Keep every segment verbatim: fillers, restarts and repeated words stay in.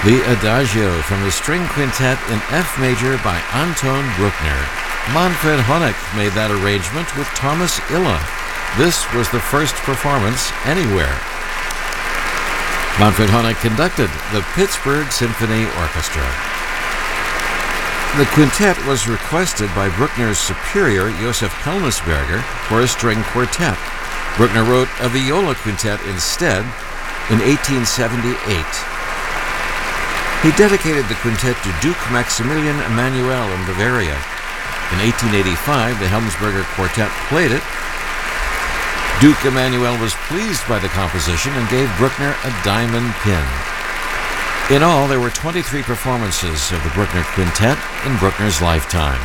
The Adagio from the String Quintet in F major by Anton Bruckner. Manfred Honeck made that arrangement with Thomas Illa. This was the first performance anywhere. Manfred Honeck conducted the Pittsburgh Symphony Orchestra. The quintet was requested by Bruckner's superior, Josef Helmsberger, for a string quartet. Bruckner wrote a viola quintet instead in eighteen seventy-eight. He dedicated the quintet to Duke Maximilian Emanuel in Bavaria. In eighteen eighty-five, the Helmsberger Quartet played it. Duke Emanuel was pleased by the composition and gave Bruckner a diamond pin. In all, there were twenty-three performances of the Bruckner Quintet in Bruckner's lifetime.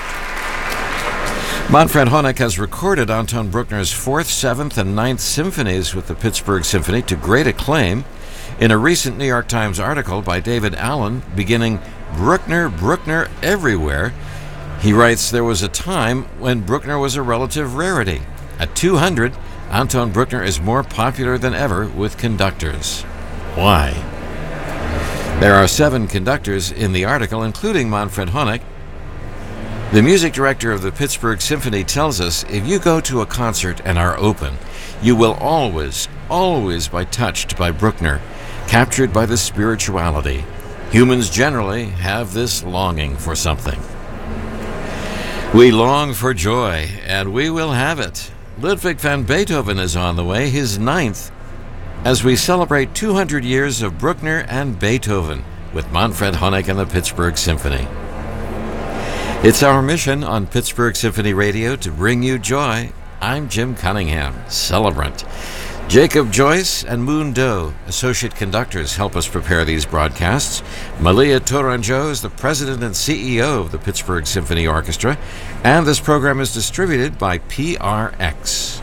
Manfred Honeck has recorded Anton Bruckner's fourth, seventh, and ninth symphonies with the Pittsburgh Symphony to great acclaim. In a recent New York Times article by David Allen, beginning Bruckner, Bruckner everywhere, he writes, there was a time when Bruckner was a relative rarity. At two hundred, Anton Bruckner is more popular than ever with conductors. Why? There are seven conductors in the article, including Manfred Honeck. The music director of the Pittsburgh Symphony tells us, if you go to a concert and are open, you will always, always be touched by Bruckner, captured by the spirituality. Humans generally have this longing for something. We long for joy, and we will have it. Ludwig van Beethoven is on the way, his ninth, as we celebrate two hundred years of Bruckner and Beethoven with Manfred Honeck and the Pittsburgh Symphony. It's our mission on Pittsburgh Symphony Radio to bring you joy. I'm Jim Cunningham, celebrant. Jacob Joyce and Moon Doe, associate conductors, help us prepare these broadcasts. Malia Tourangeau is the president and C E O of the Pittsburgh Symphony Orchestra, and this program is distributed by P R X.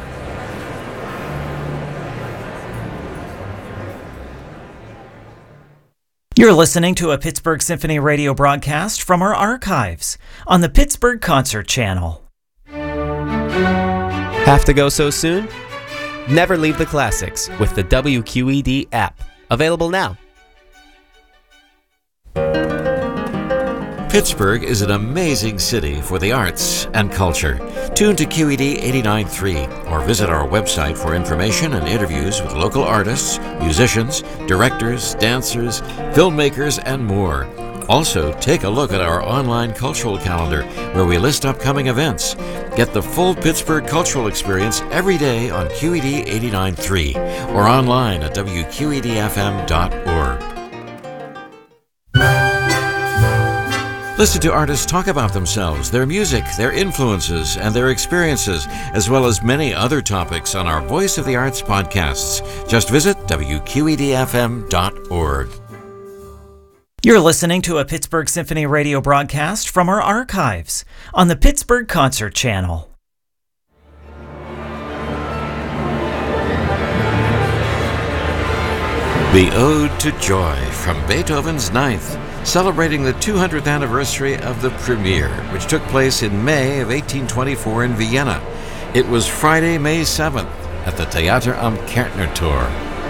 You're listening to a Pittsburgh Symphony Radio broadcast from our archives on the Pittsburgh Concert Channel. Have to go so soon? Never leave the classics with the W Q E D app. Available now. Pittsburgh is an amazing city for the arts and culture. Tune to Q E D eighty-nine point three or visit our website for information and interviews with local artists, musicians, directors, dancers, filmmakers, and more. Also, take a look at our online cultural calendar where we list upcoming events. Get the full Pittsburgh cultural experience every day on Q E D eighty-nine point three or online at W Q E D F M dot org. Listen to artists talk about themselves, their music, their influences, and their experiences, as well as many other topics on our Voice of the Arts podcasts. Just visit W Q E D F M dot org. You're listening to a Pittsburgh Symphony Radio broadcast from our archives on the Pittsburgh Concert Channel. The Ode to Joy from Beethoven's Ninth, celebrating the two hundredth anniversary of the premiere, which took place in May of eighteen twenty-four in Vienna. It was Friday, May seventh, at the Theater am Kärntnertor.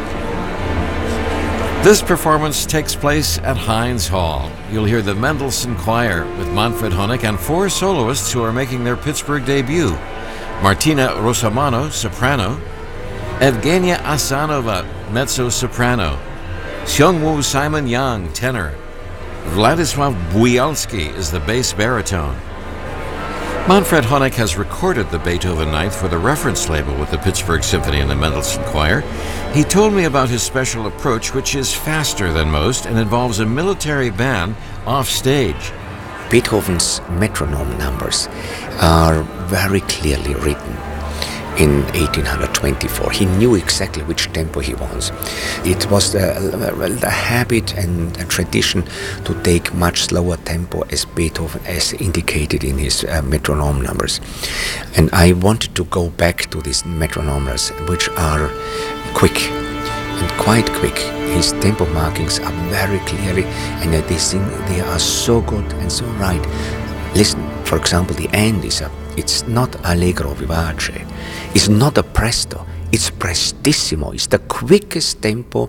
This performance takes place at Heinz Hall. You'll hear the Mendelssohn Choir with Manfred Honeck and four soloists who are making their Pittsburgh debut. Martina Rosamano, soprano. Evgenia Asanova, mezzo-soprano. Seungwoo Simon Yang, tenor. Vladislav Buyalski is the bass baritone. Manfred Honeck has recorded the Beethoven Ninth for the reference label with the Pittsburgh Symphony and the Mendelssohn Choir. He told me about his special approach, which is faster than most and involves a military band off stage. Beethoven's metronome numbers are very clearly written. In eighteen twenty-four, he knew exactly which tempo he wants. It was the, the habit and a tradition to take much slower tempo as Beethoven as indicated in his uh, metronome numbers. And I wanted to go back to these metronome numbers, which are quick and quite quick. His tempo markings are very clearly, and they sing, they are so good and so right. Listen, for example, the end is a It's not allegro vivace. It's not a presto. It's prestissimo. It's the quickest tempo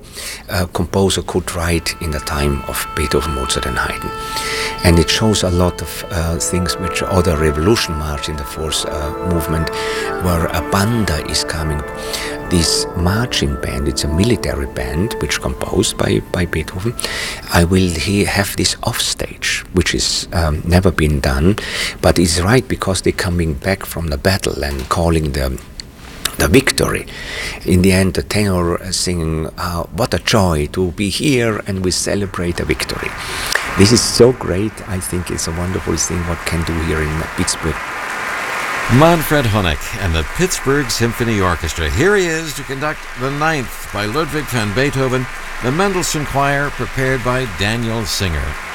a composer could write in the time of Beethoven, Mozart and Haydn. And it shows a lot of uh, things which other Revolution March in the fourth uh, movement, where a banda is coming. This marching band, it's a military band which composed by, by Beethoven. I will he have this offstage, which is um, never been done, but it's right because they're coming back from the battle and calling the the victory. In the end, the tenor singing, uh, what a joy to be here and we celebrate a victory. This is so great. I think it's a wonderful thing what can do here in Pittsburgh. Manfred Honeck and the Pittsburgh Symphony Orchestra. Here he is to conduct the Ninth by Ludwig van Beethoven, the Mendelssohn Choir prepared by Daniel Singer.